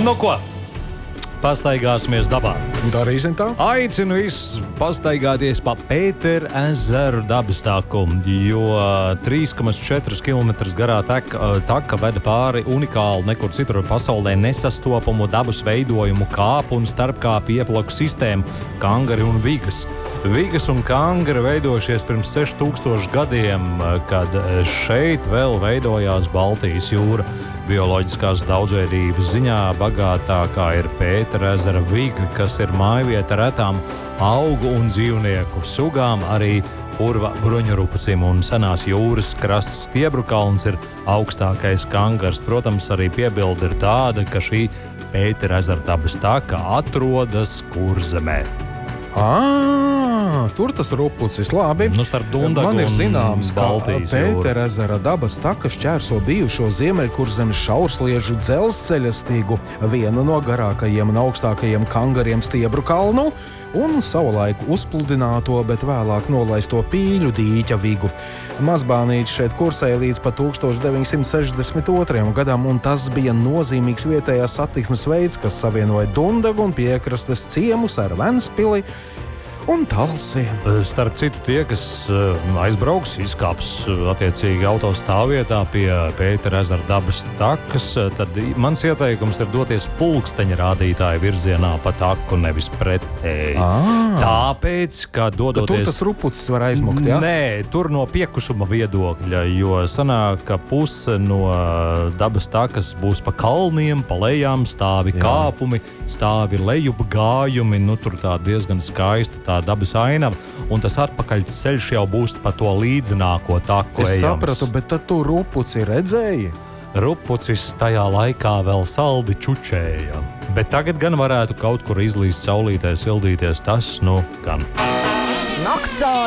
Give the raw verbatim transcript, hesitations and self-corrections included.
Nu ko? Pastaigāsimies dabā. Darīsim tā. Aicinu visus pastaigāties pa Pētera ezeru dabas taku, jo trīs komats četri kilometri garā taka, taka veda pāri unikālu, nekur citur pasaulē nesastopamu dabas veidojumu kāpu un starpkāpu ieplaku sistēmu – kangari un vigas. Vigas un kangari veidojušies pirms sešu tūkstošu gadiem, kad šeit vēl veidojās Baltijas jūra. Bioloģiskās daudzveidības ziņā bagātākā ir Pētera ezera viga, kas ir mājvieta retām augu un dzīvnieku sugām, arī purva bruņurupucim, un senās jūras krasts Stiebrukalns ir augstākais kangars. Protams, arī piebilde ir tāda, ka šī Pētera ezera dabas taka atrodas Kurzemē. À, tur tas rupucis, labi. Nu, starp Dundagu Man ir zināms, ka Baltijas Pētera ezera dabas taka šķērso bijušo Ziemeļkurzemes šaursliežu dzelzceļa stigu, vienu no garākajiem un augstākajiem kangariem Stiebru kalnu, un savulaiku uzpludināto, bet vēlāk nolaisto Pīļu dīķa vigu. Mazbānītis šeit kursēja līdz pat tūkstoš deviņsimt sešdesmit otrajam gadam, un tas bija nozīmīgs vietējās satiksmes veids, kas savienoja Dundagu un piekrastes ciemus ar Ventspili un Talsi. Starp citu, tie, kas aizbrauks, izkāps attiecīgi autostāvvietā pie Pētera ezera dabas takas, tad mans ieteikums ir doties pulksteņa rādītāja virzienā pa taku, nevis pretēji. À. Tāpēc, ka dodoties... Ka tur tas rupucis var aizmukt, jā? Nē, tur no piekušuma viedokļa, jo sanāk, ka puse no dabas takas būs pa kalniem, pa lejām, stāvi jā. Kāpumi, stāvi lejup gājumi, nu tur tā diezgan skaista tā dabas ainava, un tas atpakaļ ceļš jau būs pa to līdzināko taku Es ejams. sapratu, bet tad tu rupuci redzēji? Rupucis tajā laikā vēl saldi čučēja, bet tagad gan varētu kaut kur izlīst saulītē, sildīties, tas, nu, gan. Naktsā